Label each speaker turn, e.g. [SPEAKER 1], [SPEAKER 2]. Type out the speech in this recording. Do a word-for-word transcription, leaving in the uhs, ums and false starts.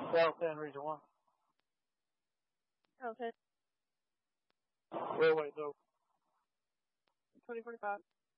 [SPEAKER 1] South ten, Region one.
[SPEAKER 2] South ten.
[SPEAKER 1] Railway, no.
[SPEAKER 2] twenty forty-five.